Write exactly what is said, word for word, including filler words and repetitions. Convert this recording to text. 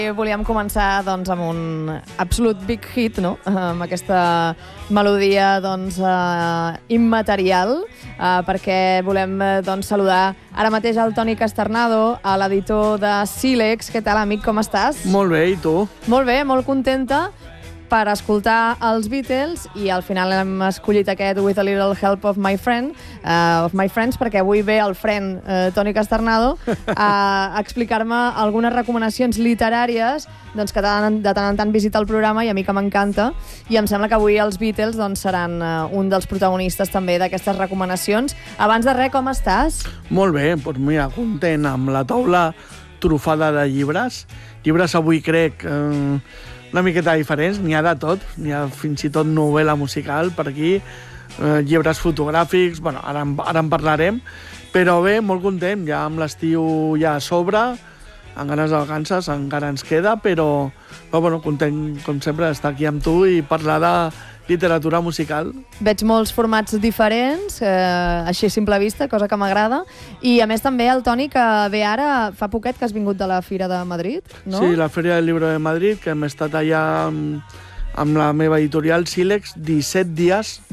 Volíem començar doncs, amb un absolut big hit, no? Amb aquesta melodia doncs, uh, immaterial, uh, perquè volem doncs, saludar ara mateix el Toni Casternado, a l'editor de Sílex. Què tal, amic, com estàs? Molt bé, i tu? Molt bé, molt contenta per escoltar els Beatles, i al final hem escollit aquest With a Little Help of My Friend, uh, of my Friends, perquè avui ve el friend uh, Toni Casternado a explicar-me algunes recomanacions literàries doncs, que de tant en tant visita el programa, i a mi que m'encanta, i em sembla que avui els Beatles doncs, seran uh, un dels protagonistes també d'aquestes recomanacions. Abans de res, com estàs? Molt bé, doncs mira, content amb la taula trufada de llibres. Llibres avui crec eh, una miqueta diferents, n'hi ha de tot, n'hi ha fins i tot novel·la musical per aquí, eh, llibres fotogràfics, bueno, ara, ara en parlarem, però bé, molt content, ja amb l'estiu ja a sobre, amb ganes de vacances encara ens queda, però, però bueno, content com sempre d'estar aquí amb tu i parlar de literatura musical. Veig molts formats diferents, eh, així a simple vista, cosa que m'agrada, i a més també el Toni, que ve ara, fa poquet que has vingut de la Fira de Madrid, no? Sí, la Feria del Libro de Madrid, que hem estat allà amb, amb la meva editorial Sílex disset dies